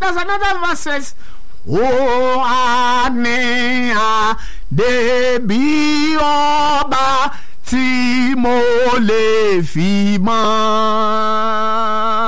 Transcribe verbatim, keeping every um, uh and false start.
verse, another verse says, O àníyàn débi ọba tí mo lè fi mọ́.